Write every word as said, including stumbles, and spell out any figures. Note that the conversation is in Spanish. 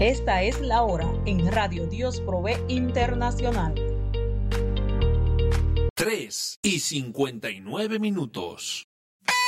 Esta es la hora en Radio Dios Provee Internacional. tres y cincuenta y nueve minutos.